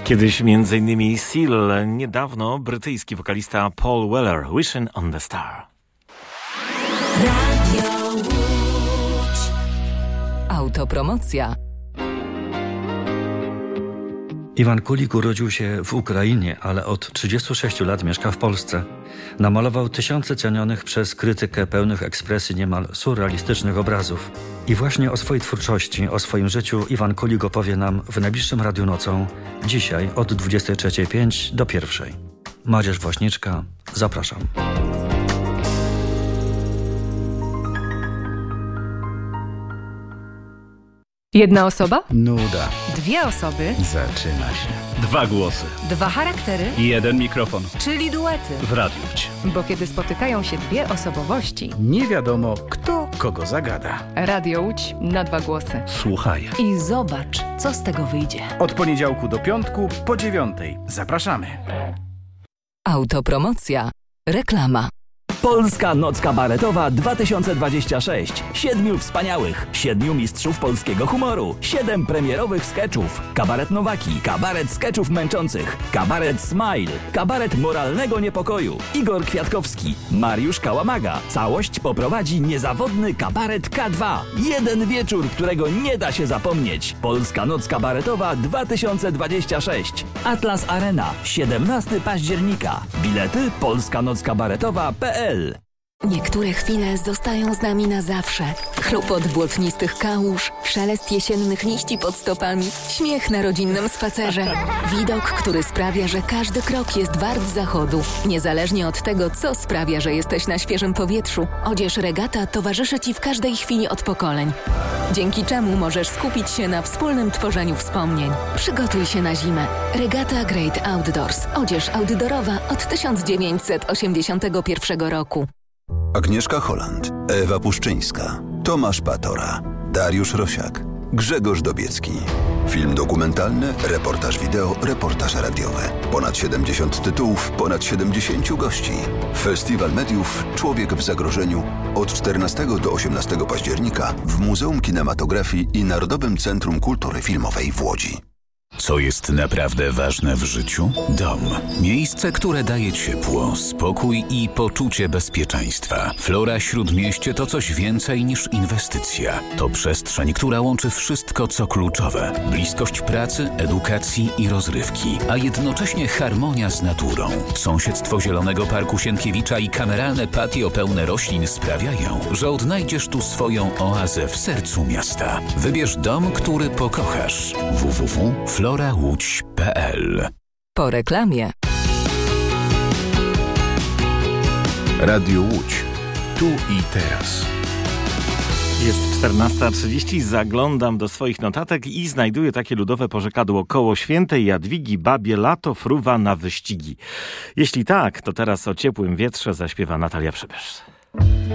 Kiedyś m.in. Seal, niedawno brytyjski wokalista Paul Weller, Wishing on the Star. Radio Łódź. Autopromocja. Iwan Kulik urodził się w Ukrainie, ale od 36 lat mieszka w Polsce. Namalował tysiące cenionych przez krytykę pełnych ekspresji niemal surrealistycznych obrazów. I właśnie o swojej twórczości, o swoim życiu Iwan Kulik opowie nam w najbliższym Radiu Nocą, dzisiaj od 23:05 do 1:00. Madzierz Woźniczka, zapraszam. Jedna osoba? Nuda. Dwie osoby? Zaczyna się. 2 głosy. 2 charaktery? I 1 mikrofon. Czyli duety. W Radiu Łódź. Bo kiedy spotykają się dwie osobowości, Nie wiadomo, kto kogo zagada. Radio Łódź na 2 głosy. Słuchaj. I zobacz, co z tego wyjdzie. Od poniedziałku do piątku po 9:00. Zapraszamy. Autopromocja. Reklama. Polska Noc Kabaretowa 2026. 7 wspaniałych, 7 mistrzów polskiego humoru, 7 premierowych skeczów. Kabaret Nowaki, kabaret skeczów męczących, kabaret Smile, kabaret moralnego niepokoju. Igor Kwiatkowski, Mariusz Kałamaga. Całość poprowadzi niezawodny kabaret K2. Jeden wieczór, którego nie da się zapomnieć. Polska Noc Kabaretowa 2026. Atlas Arena, 17 października. Bilety polskanockabaretowa.pl. Niektóre chwile zostają z nami na zawsze. Chlupot błotnistych kałuż, szelest jesiennych liści pod stopami, śmiech na rodzinnym spacerze. Widok, który sprawia, że każdy krok jest wart zachodu. Niezależnie od tego, co sprawia, że jesteś na świeżym powietrzu, odzież Regata towarzyszy Ci w każdej chwili od pokoleń. Dzięki czemu możesz skupić się na wspólnym tworzeniu wspomnień. Przygotuj się na zimę. Regata Great Outdoors. Odzież outdoorowa od 1981 roku. Agnieszka Holland, Ewa Puszczyńska, Tomasz Patora, Dariusz Rosiak, Grzegorz Dobiecki. Film dokumentalny, reportaż wideo, reportaż radiowy. Ponad 70 tytułów, ponad 70 gości. Festiwal Mediów Człowiek w zagrożeniu od 14 do 18 października w Muzeum Kinematografii i Narodowym Centrum Kultury Filmowej w Łodzi. Co jest naprawdę ważne w życiu? Dom. Miejsce, które daje ciepło, spokój i poczucie bezpieczeństwa. Flora Śródmieście to coś więcej niż inwestycja. To przestrzeń, która łączy wszystko, co kluczowe. Bliskość pracy, edukacji i rozrywki, a jednocześnie harmonia z naturą. Sąsiedztwo Zielonego Parku Sienkiewicza i kameralne patio pełne roślin sprawiają, że odnajdziesz tu swoją oazę w sercu miasta. Wybierz dom, który pokochasz. www.florałódź.pl. Po reklamie. Radio Łódź. Tu i teraz. Jest 14:30, zaglądam do swoich notatek i znajduję takie ludowe porzekadło: koło świętej Jadwigi babie lato fruwa na wyścigi. Jeśli tak, to teraz o ciepłym wietrze zaśpiewa Natalia Przybysz.